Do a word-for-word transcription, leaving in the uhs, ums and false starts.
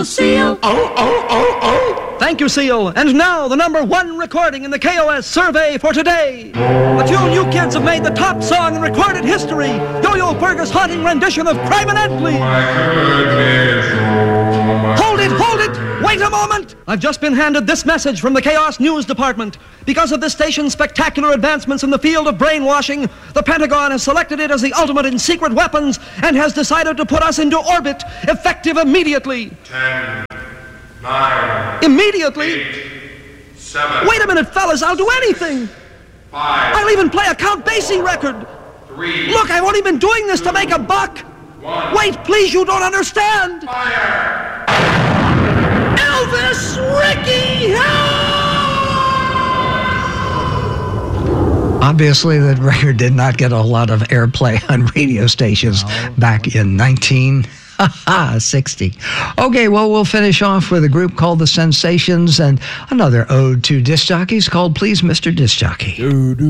Seal. Oh, oh, oh, oh. Thank you, Seal. And now, the number one recording in the K O S survey for today. The tune you kids have made the top song in recorded history. Yo-Yo Fergus' haunting rendition of Crime and Endley. My goodness. Hold it, hold it. Wait a moment. I've just been handed this message from the Chaos News Department. Because of this station's spectacular advancements in the field of brainwashing, the Pentagon has selected it as the ultimate in secret weapons and has decided to put us into orbit, effective immediately. Ten, nine, Immediately? eight, seven, Wait a minute, fellas, I'll do anything. five, I'll even play a Count Basie record. three, Look, I've only been doing this to make a buck. one. Wait, please, you don't understand. Fire! Elvis Ricky Help! Obviously, that record did not get a lot of airplay on radio stations no. back in nineteen sixty. Okay, well, we'll finish off with a group called The Sensations and another ode to disc jockeys called Please, Mister Disc Jockey. Do, do.